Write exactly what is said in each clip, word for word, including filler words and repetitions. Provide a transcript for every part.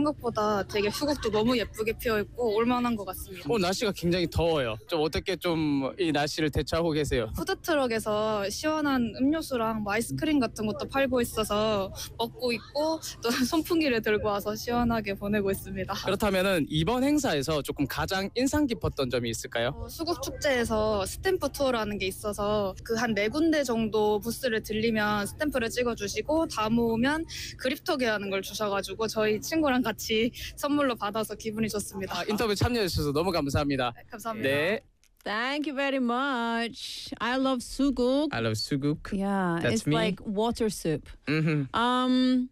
생각보다 되게 수국도 너무 예쁘게 피어 있고 올만한 것 같습니다. 오늘 날씨가 굉장히 더워요. 좀 어떻게 좀 이 날씨를 대처하고 계세요? 푸드트럭에서 시원한 음료수랑 뭐 아이스크림 같은 것도 팔고 있어서 먹고 있고 또 선풍기를 들고 와서 시원하게 보내고 있습니다. 그렇다면은 이번 행사에서 조금 가장 인상 깊었던 점이 있을까요? 어, 수국 축제에서 스탬프 투어라는 게 있어서 그 한 네 군데 정도 부스를 들리면 스탬프를 찍어주시고 다 모으면 그립톡이라는 걸 주셔가지고 저희 친구랑 같이 선물로 받아서 기분이 좋습니다. 아, 인터뷰 참여해 주셔서 너무 감사합니다. 네, 감사합니다. 네. Thank you very much. I love suguk. I love suguk. Yeah, That's it's me. like water soup. Mm-hmm. Um,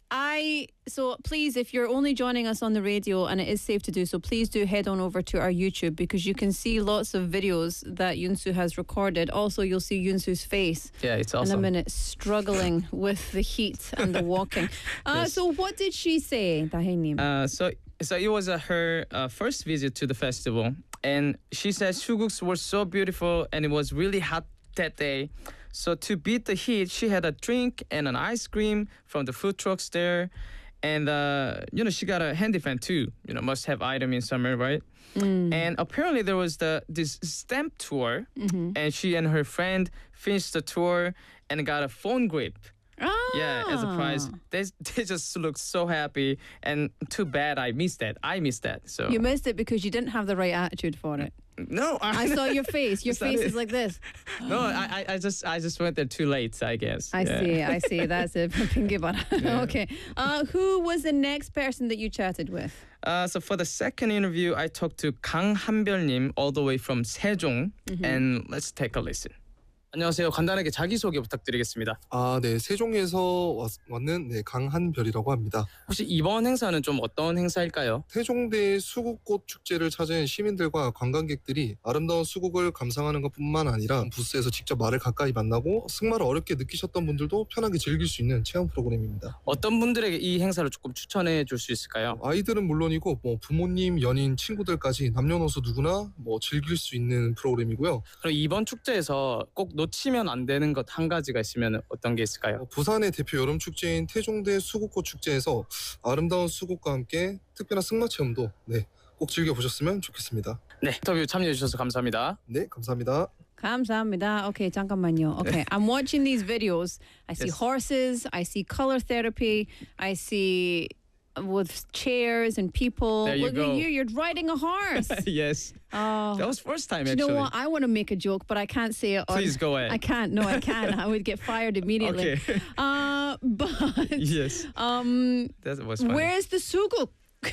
I so please, if you're only joining us on the radio, and it is safe to do so, please do head on over to our YouTube because you can see lots of videos that Yunsu has recorded. Also, you'll see Yunsu's face Yeah, it's in a awesome. minute, struggling with the heat and the walking. Uh, Yes. So, what did she say, Dahenim? Uh, so so it was uh, her uh, first visit to the festival, and she said suguks were so beautiful, and it was really hot that day. So to beat the heat, she had a drink and an ice cream from the food trucks there, and uh, you know she got a handy fan too. You know, must have item in summer, right? And apparently there was the this stamp tour, and she and her friend finished the tour and got a phone grip. Yeah, as a prize. They, they just look so happy, and too bad I missed that. I missed that. So You missed it because you didn't have the right attitude for it. no, I, I saw your face. Your Is that face it? is like this. no, I, I I just I just went there too late, I guess. I Yeah. see, I see. That's it. Pinky Okay. Uh, who was the next person that you chatted with? Uh, so for the second interview, I talked to Kang Han-byeol-님 all the way from Sejong, and let's take a listen. 안녕하세요. 간단하게 자기소개 부탁드리겠습니다. 아, 네. 세종에서 왔, 왔는 네, 강한별이라고 합니다. 혹시 이번 행사는 좀 어떤 행사일까요? 세종대 수국꽃 축제를 찾은 시민들과 관광객들이 아름다운 수국을 감상하는 것뿐만 아니라 부스에서 직접 말을 가까이 만나고 승마를 어렵게 느끼셨던 분들도 편하게 즐길 수 있는 체험 프로그램입니다. 어떤 분들에게 이 행사를 조금 추천해 줄 수 있을까요? 아이들은 물론이고 뭐 부모님, 연인, 친구들까지 남녀노소 누구나 뭐 즐길 수 있는 프로그램이고요. 그럼 이번 축제에서 꼭 놓치면 안 되는 것 한 가지가 있으면 어떤 게 있을까요? 어, 부산의 대표 여름 축제인 태종대 수국꽃 축제에서 아름다운 수국과 함께 특별한 승마 체험도 네, 꼭 즐겨 보셨으면 좋겠습니다. 네, 인터뷰 참여해 주셔서 감사합니다. 네, 감사합니다. 감사합니다. Okay, 잠깐만요. Okay, I'm watching these videos. I see Yes. horses. I see color therapy. I see with chairs and people. There you Look go. at you. You're riding a horse. yes, Oh. that was first time Do you actually. know what? I want to make a joke, but I can't say it. On, Please go ahead. I can't. No, I can't. I would get fired immediately. Okay. Uh, but yes, um, that was funny. where's the suguk?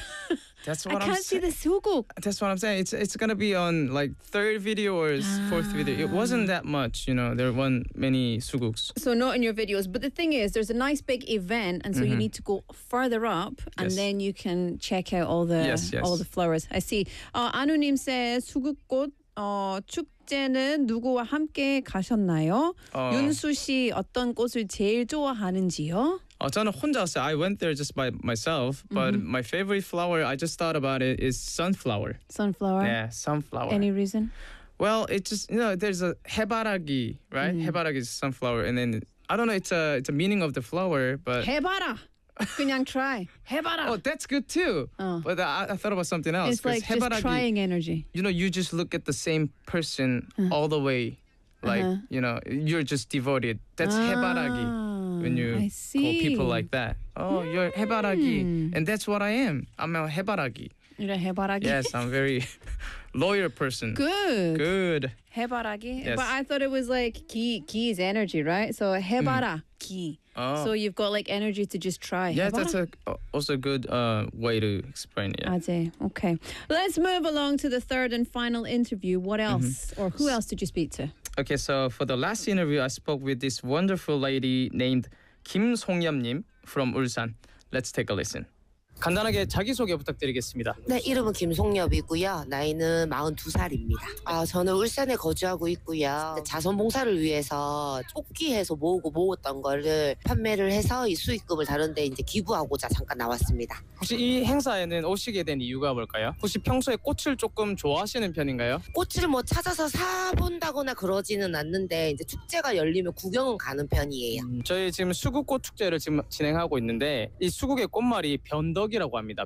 That's I what I'm can't see saying. the suguk. That's what I'm saying. It's it's gonna be on like third video or fourth video. It wasn't that much, you know. There weren't many suguks. So not in your videos, but the thing is, there's a nice big event, and so you need to go further up, and Yes. then you can check out all the Yes, yes. all the flowers. I see. Uh, 아누님 says 수국꽃 어, 축제는 누구와 함께 가셨나요? 어. 윤수 씨 어떤 꽃을 제일 좋아하는지요? 어, 저는 혼자 왔어요. I went there just by myself, but my favorite flower, I just thought about it, is sunflower. Sunflower. Yeah, sunflower. Any reason? Well, it just, you know, there's a 해바라기, right? 해바라기 is sunflower, and then I don't know. It's a it's a meaning of the flower, but 해봐라. 그냥 try. 해봐라. oh, that's good too. Oh. But I, I thought about something else. It's like 'cause just 해바라기, trying energy. you know, you just look at the same person all the way, like Uh-huh. you know, you're just devoted. That's 해바라기. When you I call people see. like that, oh, you're 해바라기, and that's what I am. I'm a 해바라기. You're a 해바라기. Yes, I'm very loyal person. Good. Good. 해바라기. Yes. But I thought it was like 기. 기 is energy, right? So 해봐라. 기. Oh. So you've got like energy to just try. Yeah, 해봐라. that's a, also a good uh, way to explain it. Yeah. 아재. Okay. Let's move along to the third and final interview. What else? Or who else did you speak to? Okay, so for the last interview, I spoke with this wonderful lady named Kim Song-yeom-님 from Ulsan. Let's take a listen. 간단하게 자기소개 부탁드리겠습니다. 네, 이름은 김송엽이고요. 나이는 마흔두 살입니다. 아, 저는 울산에 거주하고 있고요. 자선봉사를 위해서 뽑기해서 모으고 모았던 거를 판매를 해서 이 수익금을 다른 데 이제 기부하고자 잠깐 나왔습니다. 혹시 이 행사에는 오시게 된 이유가 뭘까요? 혹시 평소에 꽃을 조금 좋아하시는 편인가요? 꽃을 뭐 찾아서 사본다거나 그러지는 않는데 이제 축제가 열리면 구경은 가는 편이에요. 저희 지금 수국꽃 축제를 지금 진행하고 있는데 이 수국의 꽃말이 변덕이라고 합니다.